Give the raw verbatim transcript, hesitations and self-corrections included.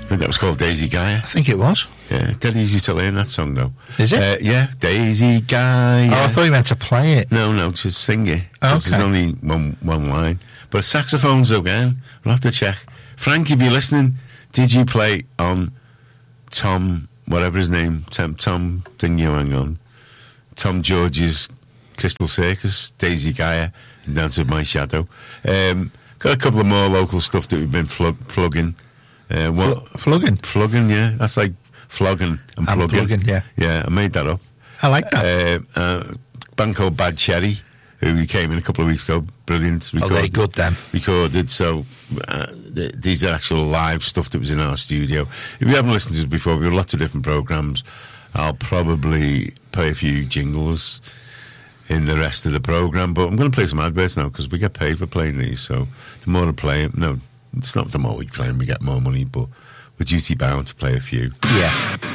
I think that was called Daisy Gaia. I think it was. Yeah, dead easy to learn that song, though. Is it? Uh, yeah, Daisy Gaia. Oh, I thought you meant to play it. No, no, just sing it. 'Cause Okay. There's only one one line. But saxophones again. We'll have to check. Frank, if you're listening, did you play on Tom, whatever his name, Tom, Tom thing you hang on, Tom George's Crystal Circus, Daisy Gaia, and Dance with My Shadow. Um, got a couple of more local stuff that we've been flug, plugging. Uh, what, Fl- Flugging. Flogging, yeah. That's like flogging and And plugging. plugging, yeah. Yeah, I made that up. I like that. Uh, uh, band called Bad Cherry, who we came in a couple of weeks ago. Brilliant. Oh, they're good then. Recorded. So uh, th- these are actual live stuff that was in our studio. If you haven't listened to us before, we've got lots of different programs. I'll probably play a few jingles in the rest of the program, but I'm going to play some adverts now because we get paid for playing these. So the more I play, no, it's not the more we play them, we get more money, but we're duty bound to play a few. Yeah.